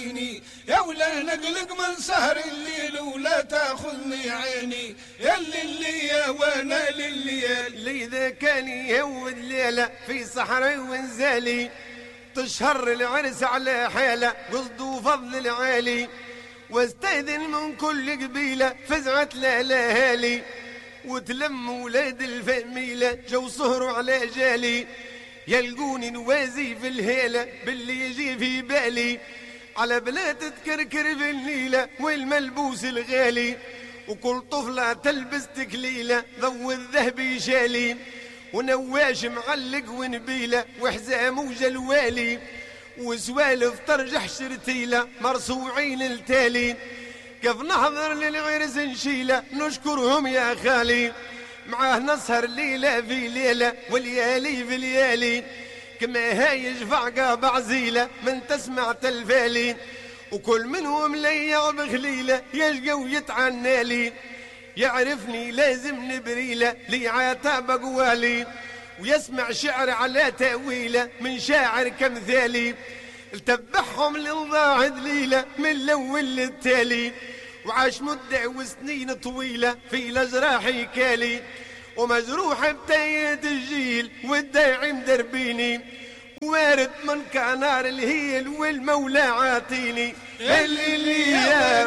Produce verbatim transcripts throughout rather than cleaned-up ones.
يا ولا نقلق من سهر الليل ولا تاخذني عيني يا اللي يا وانا لليل اللي ذا كان يهود الليلة في صحراء وانزالي تشهر العرس على حالة قصد وفضل العالي واستأذن من كل قبيلة فزعت لأهالي وتلم ولاد الفاميلة جو صهروا على جالي يلقوني نوازي في الهيلة باللي يجي في بالي على بلاد تكركر في النيلة والملبوس الغالي وكل طفلة تلبس تكليلة ضو الذهب يشالي ونواش معلق ونبيلة وحزام وجلوالي وسوالف ترجح شرتيلة مرصوعين التالي كيف نحضر للعرس نشيلة نشكرهم يا خالي معاه نسهر ليلة في ليلة وليالي في ليالي كما هايج فعقة بعزيلة من تسمع تلفالي وكل منهم ليع بخليلة يشقى ويتعنالي يعرفني لازم نبريلة لي عتاب قوالي ويسمع شعر على تأويله من شاعر كمثالي التبعهم للضاع دليلة من الأول للتالي وعاش مدة وسنين طويلة في الأجراح يكالي ومجروح بتاية الجيل والداعي مدربيني وارد من كنار الهيل والمولى عاطيني اللي اللي يا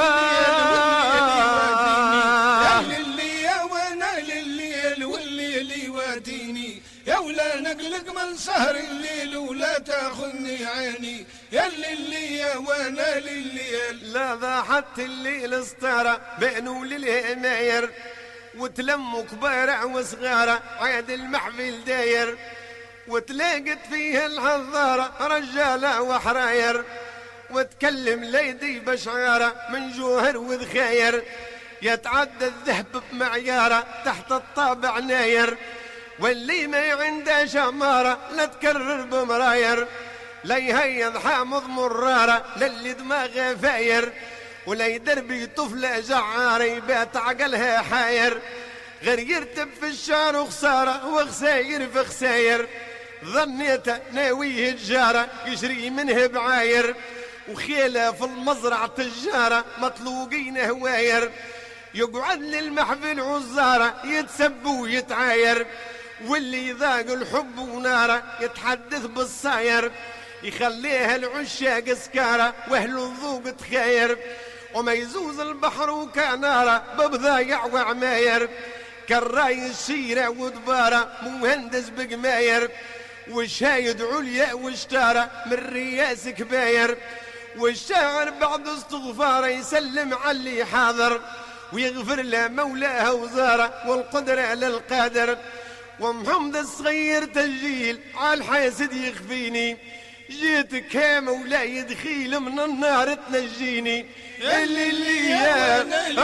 اللي يا وانا لليل والليل يواتيني يا ولا نقلق من سهر الليل ولا تاخذني عيني يا اللي يا وانا لليل لا ضاحت الليل سطارة بينه للهماير وتلموا كبار وصغار عاد المحفل داير وتلاقت فيها الحضارة رجالة وحراير وتكلم ليدي بشعارة من جوهر وذخاير يتعدى الذهب بمعيارة تحت الطابع ناير واللي ما عنده شمارة لا تكرر بمراير لا يهيض حامض مرارة للي دماغه فاير ولا يدربي طفلة جعارة يبات عقلها حاير غير يرتب في الشعر وخسارة وخساير في خساير ظنيته ناويه الجارة يشري منه بعاير وخيله في المزرعة تجارة مطلوقين هواير يقعد للمحفل عزارة يتسب ويتعاير واللي ذاق الحب وناره يتحدث بالصاير يخليها العشاق سكارة واهل الذوق تخاير وما يزوز البحر وكناره ببضايع وعماير كالراي الشيرة ودبارة مهندس بقماير والشايد عليا واشتارة من رياس كباير والشاعر بعد استغفاره يسلم على اللي حاضر ويغفر له مولاه وزاره والقدرة للقادر ومحمد الصغير تجيل على الحاسد يخفيني جيتك يا مولاي دخيل من النار تنجيني اللي اللي يا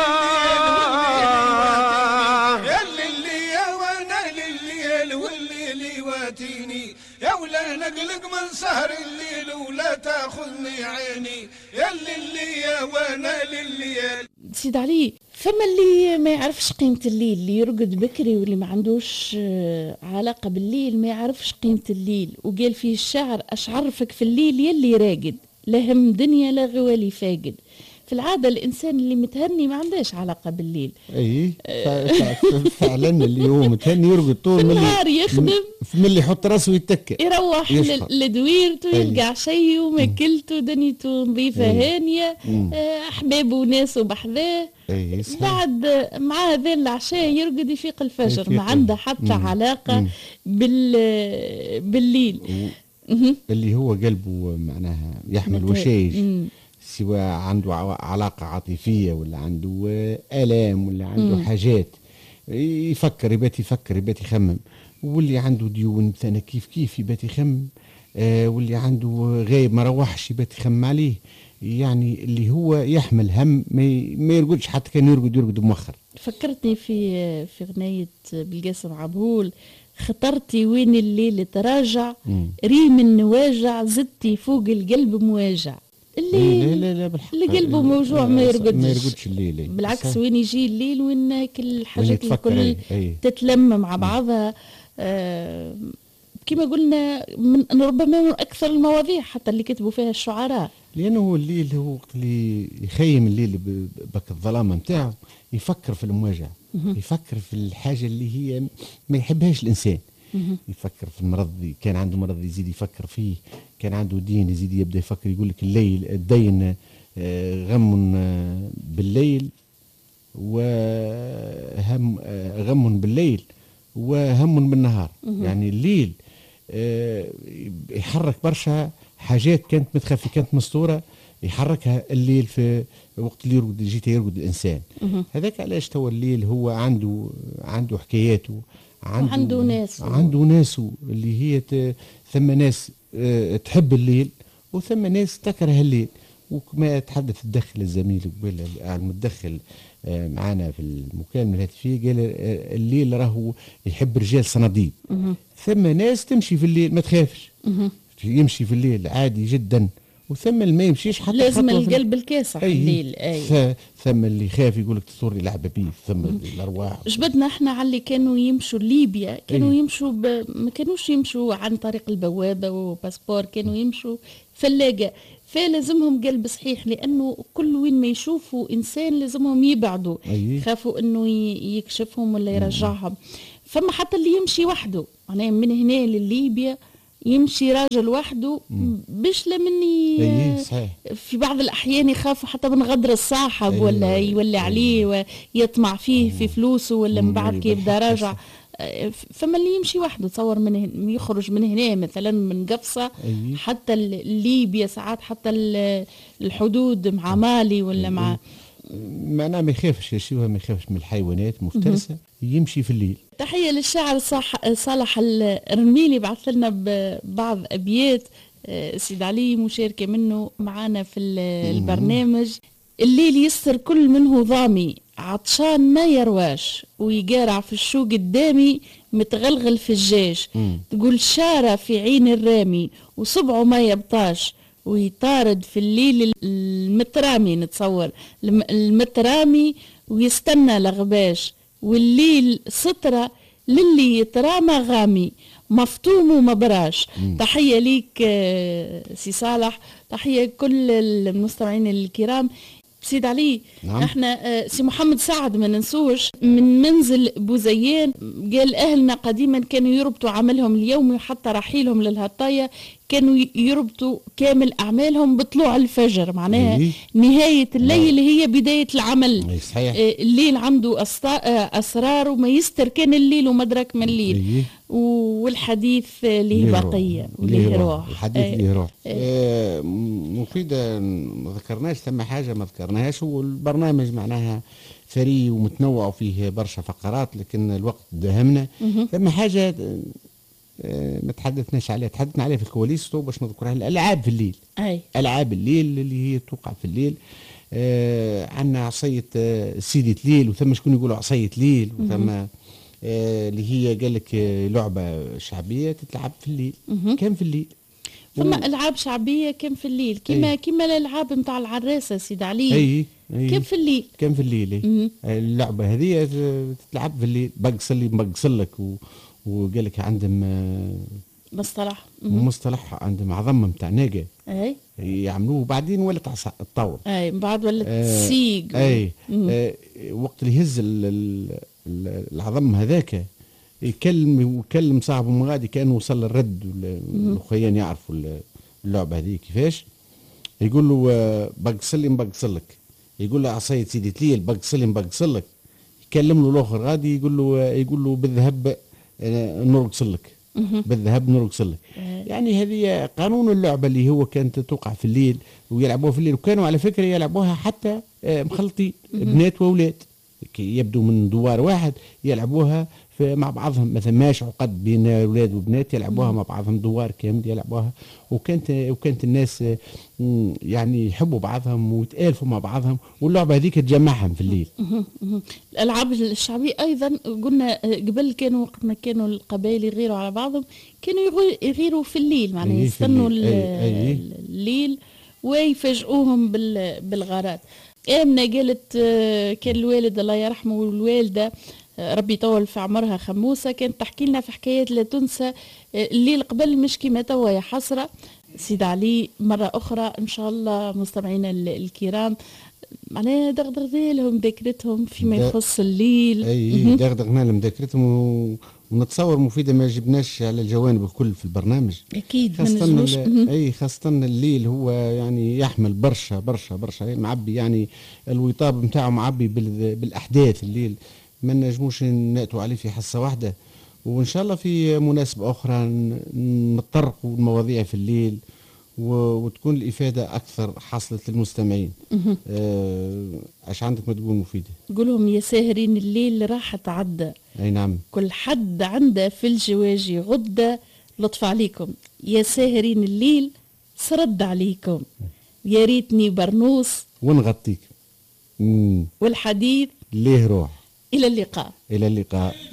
يا اللي يا وانا لليل والليل يواتيني يا ولا نقلق من سهر الليل ولا تاخذني عيني يا اللي يا وانا لليل. سيد علي فما اللي ما يعرفش قيمة الليل اللي يرقد بكري واللي ما عندوش علاقة بالليل ما يعرفش قيمة الليل وقال فيه الشاعر أش عرفك في الليل يلي راقد لا هم دنيا لا غوالي فاقد. في العادة الإنسان اللي متهني ما عندهش علاقة بالليل. أي فعلا اللي هو متهني يرقد طول من النهار يخدم من اللي يحط راسه يتكئ يروح لدويرته يلقى عشيه وماكلته دنيته نظيفة هانية أحبابه وناسه بحذاه بعد مع هذا العشاء يرقد يفيق الفجر ما عنده حتى مم. علاقة مم. بال بالليل اللي هو قلبه معناها يحمل وشايج سواء عنده علاقة عاطفية ولا عنده آلام ولا عنده مم. حاجات يفكر يبات يفكر يبات يخمم واللي عنده ديون مثلا كيف كيف يبات يخمم آه واللي عنده غايب ما روحش يبات يخمم عليه يعني اللي هو يحمل هم ما يرقدش حتى كان يرقد يرقد مؤخر. فكرتني في في غنية بالقاسم عبهول خطرتي وين الليل تراجع ريم النواجع زدتي فوق القلب مواجع اللي لا لا لا بالحق اللي قلبه موجوع ما يرقدش ما يرقدش الليل بالعكس وين يجي الليل وين كل الحاجات الكل تتلم مع بعضها آه كما قلنا من ربما من اكثر المواضيع حتى اللي كتبوا فيها الشعراء لانه الليل هو وقت اللي يخيم الليل بك الظلامه نتاعو، يفكر في المواجهه، يفكر في الحاجه اللي هي ما يحبهاش الانسان. يفكر في المرض، كان عنده مرض يزيد يفكر فيه، كان عنده دين يزيد يبدا يفكر. يقول لك الليل الدين غم بالليل وهم غم بالليل وهم بالنهار. يعني الليل يحرك برشا حاجات كانت متخفي، كانت مستوره، يحركها الليل في وقت اللي يرقد، يجي يرقد الانسان. هذاك علاش توا الليل هو عنده عنده حكاياته، عنده عنده ناس عنده ناسه اللي هي ت... ثم ناس اه تحب الليل وثم ناس تكره الليل. وكما تحدث الدخل الزميل قبل المتدخل اه معنا في المكالمه الهاتفيه، قال اه الليل راهو يحب رجال صناديد. ثم ناس تمشي في الليل ما تخافش، يمشي في الليل عادي جدا، وثم اللي ما يمشيش حتى لازم القلب الكاسح الليل. اي ثم اللي يخاف يقول لك تصور يلعب بيه، ثم الارواح. جبدنا احنا على اللي كانوا يمشوا ليبيا، كانوا أي. يمشوا ب... ما كانوش يمشوا عن طريق البوابه وباسبور، كانوا يمشوا فلاقه، فلازمهم قلب صحيح، لانه كل وين ما يشوفوا انسان لازمهم يبعدوا، يخافوا انه يكشفهم ولا يرجعهم. فما حتى اللي يمشي وحده، معناها من هنا لليبيا يمشي راجل وحده باش لمني في بعض الاحيان يخافوا حتى من غدر الصاحب. أيه ولا يولي عليه ويطمع فيه في فلوسه، ولا من بعد كيف يبدا راجع. فما اللي يمشي وحده تصور من يخرج من هنا مثلا من قفصه أيه حتى ليبيا، ساعات حتى الحدود مع مالي ولا أيه مع معناه ما يخافش يشيوها، ما يخافش من الحيوانات مفترسه، يمشي في الليل. تحيه للشاعر صالح الرميلي، بعث لنا ببعض ابيات سيد علي مشاركه منه معنا في البرنامج. الليل يستر كل منه ضامي، عطشان ما يرواش، ويقارع في الشوق الدامي، متغلغل في الجيش. تقول شارة في عين الرامي، وصبعه ما يبطاش، ويطارد في الليل المترامي، نتصور المترامي، ويستنى لغباش. والليل سترة للي يترامى غامي، مفطوم ومبراش. تحية ليك سي صالح، تحية كل المستمعين الكرام. سيد علي، نعم. احنا سي محمد سعد ما ننسوش من منزل بوزيان، قال اهلنا قديما كانوا يربطوا عملهم اليومي وحتى رحيلهم للهطاية كانوا يربطوا كامل اعمالهم بطلوع الفجر، معناها إيه؟ نهاية الليل هي بداية العمل. صحيح. الليل عنده اسرار وما يستر كان الليل ومدرك من الليل. إيه؟ والحديث له بقية وله روح. الحديث له روح. آه مفيدة، ما ذكرناش ثم حاجة ما ذكرناهاش، والبرنامج معناها ثري ومتنوع وفيه برشا فقرات، لكن الوقت دهمنا. ثم حاجة آه ما تحدثناش عليها، تحدثنا عليها في الكواليس باش نذكرها، الألعاب في الليل. أي. ألعاب الليل اللي هي توقع في الليل. آه عندنا عصية آه سيدة ليل، وثم شكون يقولوا عصية ليل، وثم آه اللي هي قال لك آه لعبه شعبيه تتلعب في الليل. كم في الليل ثم و... العاب شعبيه كم في الليل، كما كما الالعاب نتاع العراسه سيد علي. اي اي كم في الليل كم في الليل اي. اللعبه هذه تتلعب في الليل، بقص اللي بقص لك و... وقال لك عندهم آه مصطلح مصطلح عندهم عظمه نتاع ناقه اي يعملوه، وبعدين ولات تطور اي بعد ولات آه سيق اي آه وقت اللي يهز ال... ال... العظم هذاك يكلم ويكلم صاحبه من غادي كانه وصل الرد، والاخوين يعرفوا اللعبه هذه كيفاش. يقول له بقصلي بقصلك، يقول له عصايه سيدي ليل بقصلي بقصلك، يكلم له الاخر غادي يقول له يقول له بالذهب نرقصلك، بالذهب نرقصلك. يعني هذه قانون اللعبه اللي هو كانت توقع في الليل ويلعبوها في الليل، وكانوا على فكره يلعبوها حتى مخلطين بنات واولاد، يبدو من دوار واحد يلعبوها مع بعضهم، مثلا ماش عقد بين اولاد وبنات يلعبوها مع بعضهم دوار كامل يلعبوها. وكانت وكانت الناس يعني يحبوا بعضهم ويتالفوا مع بعضهم، واللعبه هذيك تجمعهم في الليل. الالعاب الشعبيه ايضا قلنا قبل كانوا وقت ما كانوا القبائل يغيروا على بعضهم كانوا يغيروا في الليل، معناها يستنوا الليل ويفاجئوهم بالغارات. آمنة قالت كان الوالد الله يرحمه والوالدة ربي يطول في عمرها خموسة كانت تحكي لنا في حكايات لا تنسى. الليل قبل مش كيما توا يا حسرة، سيد علي مرة أخرى إن شاء الله مستمعينا الكرام معناها دغدغنا لهم ذاكرتهم فيما يخص الليل. اي دغدغنا لهم ذاكرتهم و... ونتصور مفيدة ما جبناش على الجوانب الكل في البرنامج أكيد خاصة أي خاصة الليل هو يعني يحمل برشا برشا برشا معبي يعني الوطاب متاعه معبي بال... بالأحداث الليل ما نجموش نأتوا عليه في حصة واحدة. وإن شاء الله في مناسبة أخرى نطرقوا المواضيع في الليل و... وتكون الإفادة أكثر حصلت للمستمعين. آه... أش عندك ما تقول مفيدة؟ قولهم يا ساهرين الليل راح تعدى. أي نعم. كل حد عنده في الجواجي غدة لطف عليكم يا ساهرين الليل سرد عليكم يا ريتني برنوس ونغطيك. والحديث ليه روح. إلى اللقاء. إلى اللقاء.